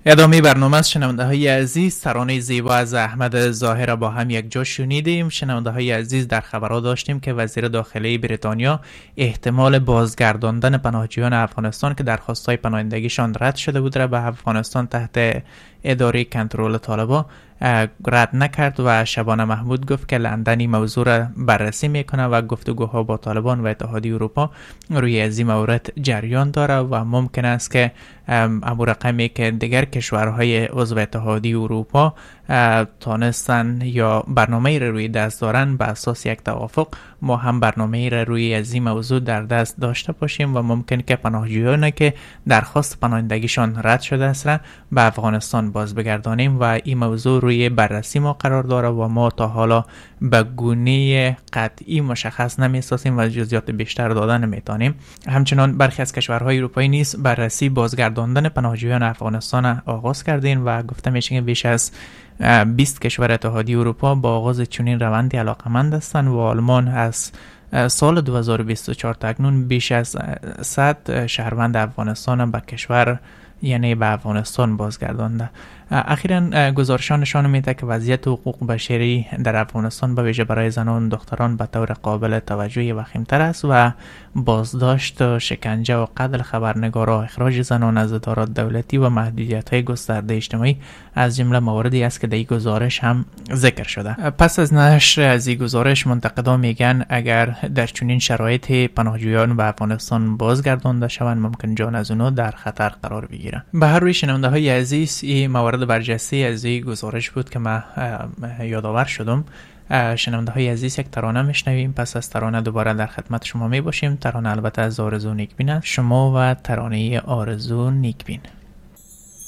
ادامه برنامه از شنونده های عزیز، ترانه زیبا از احمد ظاهر با هم یک جا شنیدیم. شنونده های عزیز، در خبرها داشتیم که وزیر داخلی بریتانیا احتمال بازگرداندن پناهجویان افغانستان که درخواستای پناهندگیشان رد شده بود را به افغانستان تحت اداره کنترل طالبان رد نکرد و شبانه محمود گفت که لندن این موضوع را بررسی میکنه و گفتگوها با طالبان و اتحادیه اروپا روی از این مورد جریان داره و ممکن است که ابو رقمی که دیگر کشورهای عضو اتحادیه اروپا تانستن یا برنامه را روی دست دارن، به اساس یک توافق ما هم برنامه را روی از این موضوع در دست داشته باشیم و ممکن که پناهجویانی که درخواست پناهندگیشان رد شده است را به افغانستان باز بگردانیم و این موضوع روی بررسی ما قرار داره و ما تا حالا به گونه قطعی مشخص نمی‌سازیم و جزئیات بیشتر دادن نمیتونیم. همچنان برخی از کشورهای اروپایی نیز بررسی بازگرداندن پناهجویان افغانستان آغاز کردین و گفته میشه که بیش از 20 کشور اتحادیه اروپا با آغاز چنین روندی علاقمند هستند و آلمان از سال 2024 تا اکنون بیش از 100 شهروند افغانستان به کشور یعنی به افغانستان بازگردانده. اخیراً گزارشان نشان میده که وضعیت حقوق بشری در افغانستان به ویژه برای زنان و دختران به طور قابل توجهی وخیم‌تر است و بازداشت، شکنجه و قتل خبرنگارا، اخراج زنان از ادارات دولتی و محدودیت‌های گسترده اجتماعی از جمله مواردی است که در این گزارش هم ذکر شده. پس از نشر از این گزارش منتقدان میگن اگر در چنین شرایطی پناهجویان به افغانستان بازگردانده شوند ممکن جان از اونها در خطر قرار بگیره. به هر روی شنونده های عزیز، این مورد برجسته از این گزارش بود که من یادآور شدم. شنونده های عزیز، یک ترانه میشنویم، پس از ترانه دوباره در خدمت شما می باشیم. ترانه البته از آرزو نیکبین است. شما و ترانه آرزو نیکبین.